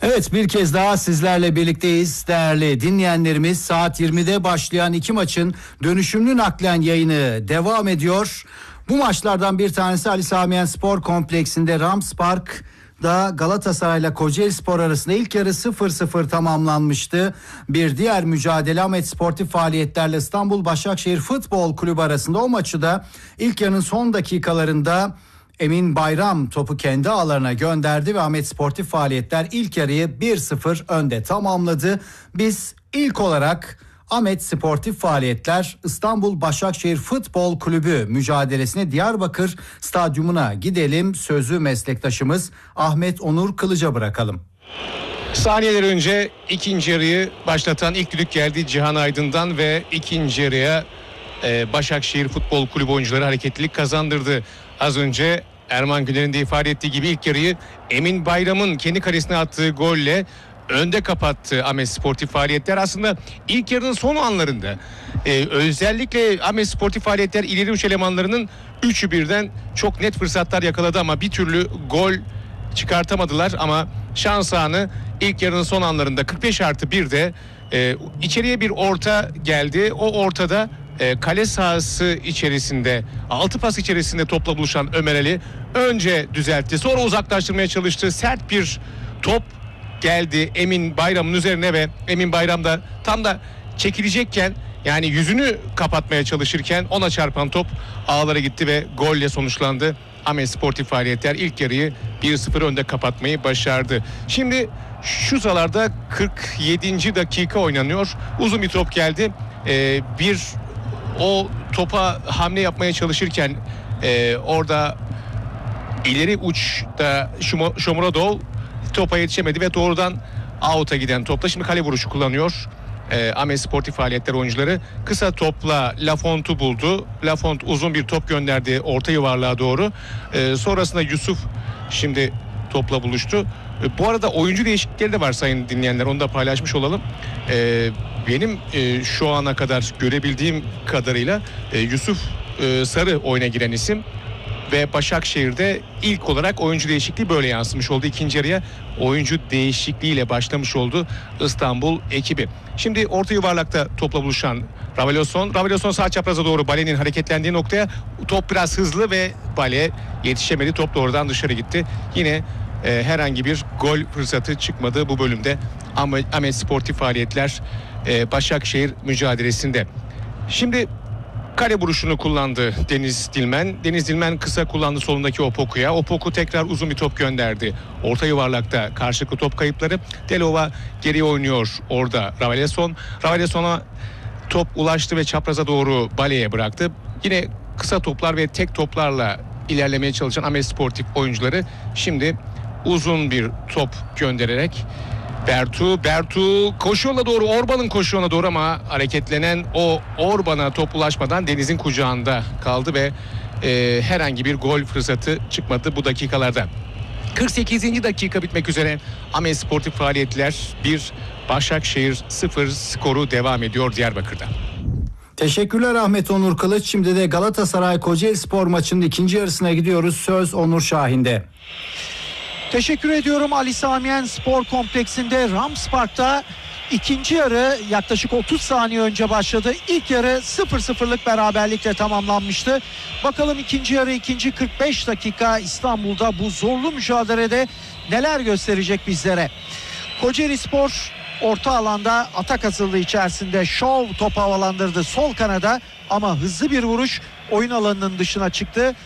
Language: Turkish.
Evet, bir kez daha sizlerle birlikteyiz değerli dinleyenlerimiz. Saat 20'de başlayan iki maçın dönüşümlü naklen yayını devam ediyor. Bu maçlardan bir tanesi Ali Sami Yen Spor Kompleksinde Rams Park'da Galatasaray'la Kocaelispor arasında ilk yarı 0-0 tamamlanmıştı. Bir diğer mücadele Ahmet Sportif Faaliyetlerle İstanbul Başakşehir Futbol Kulübü arasında, o maçı da ilk yarının son dakikalarında Emin Bayram topu kendi ağlarına gönderdi ve Ahmet Sportif Faaliyetler ilk yarıyı 1-0 önde tamamladı. Biz ilk olarak Ahmet Sportif Faaliyetler İstanbul Başakşehir Futbol Kulübü mücadelesine Diyarbakır Stadyumuna gidelim. Sözü meslektaşımız Ahmet Onur Kılıç'a bırakalım. Saniyeler önce ikinci yarıyı başlatan ilk düdük geldi Cihan Aydın'dan ve ikinci yarıya Başakşehir Futbol Kulübü oyuncuları hareketlilik kazandırdı. Az önce Erman Güner'in de ifade ettiği gibi ilk yarıyı Emin Bayram'ın kendi kalesine attığı golle önde kapattı Ahmet Sportif Faaliyetler. Aslında ilk yarının son anlarında özellikle Ahmet Sportif Faaliyetler ileri uç elemanlarının üçü birden çok net fırsatlar yakaladı ama bir türlü gol çıkartamadılar. Ama şans anı ilk yarının son anlarında 45+1'de içeriye bir orta geldi. O ortada kale sahası içerisinde 6 pas içerisinde topla buluşan Ömer Ali önce düzeltti, sonra uzaklaştırmaya çalıştı. Sert bir top geldi Emin Bayram'ın üzerine ve Emin Bayram da tam da çekilecekken, yani yüzünü kapatmaya çalışırken ona çarpan top ağlara gitti ve golle sonuçlandı. Ahmet Sportif Faaliyetler ilk yarıyı 1-0 önde kapatmayı başardı. Şimdi şu sıralarda 47. dakika oynanıyor. Uzun bir top geldi. O topa hamle yapmaya çalışırken orada ileri uçta Shomurodov topa yetişemedi ve doğrudan out'a giden topla şimdi kale vuruşu kullanıyor. Ahmet Sportif Faaliyetler oyuncuları kısa topla Lafont'u buldu. Lafont uzun bir top gönderdi orta yuvarlığa doğru. Sonrasında Yusuf şimdi topla buluştu. Bu arada oyuncu değişiklikleri de var sayın dinleyenler, onu da paylaşmış olalım. Benim şu ana kadar görebildiğim kadarıyla Yusuf Sarı oyuna giren isim ve Başakşehir'de ilk olarak oyuncu değişikliği böyle yansımış oldu. İkinci yarıya oyuncu değişikliğiyle başlamış oldu İstanbul ekibi. Şimdi orta yuvarlakta topla buluşan Raveloson sağ çapraza doğru Bale'nin hareketlendiği noktaya, top biraz hızlı ve Bale yetişemedi. Top doğrudan dışarı gitti. Yine herhangi bir gol fırsatı çıkmadı bu bölümde Ahmet Sportif Faaliyetler Başakşehir mücadelesinde. Şimdi kale vuruşunu kullandı Deniz Dilmen. Deniz Dilmen kısa kullandı solundaki Opoku'ya. Opoku tekrar uzun bir top gönderdi. Orta yuvarlakta karşılıklı top kayıpları. Delova geriye oynuyor orada Raveleson'a top ulaştı ve çapraza doğru Bale'ye bıraktı. Yine kısa toplar ve tek toplarla ilerlemeye çalışan Ahmet Sportif oyuncuları şimdi uzun bir top göndererek Bertu koşuyorla doğru, Orban'ın koşuyoruna doğru ama hareketlenen o Orban'a top ulaşmadan Deniz'in kucağında kaldı ve herhangi bir gol fırsatı çıkmadı bu dakikalarda. 48. dakika bitmek üzere. Ahmet Sportif Faaliyetler 1, Başakşehir 0 skoru devam ediyor Diyarbakır'da. Teşekkürler Ahmet Onur Kılıç. Şimdi de Galatasaray Kocaelispor maçının ikinci yarısına gidiyoruz. Söz Onur Şahin'de. Teşekkür ediyorum. Ali Sami Yen Spor Kompleksinde Rams Park'ta ikinci yarı yaklaşık 30 saniye önce başladı. İlk yarı 0-0'lık beraberlikle tamamlanmıştı. Bakalım ikinci yarı, ikinci 45 dakika İstanbul'da bu zorlu mücadelede neler gösterecek bizlere. Kocaelispor orta alanda atak hazırlığı içerisinde şov top havalandırdı sol kanada ama hızlı bir vuruş oyun alanının dışına çıktı.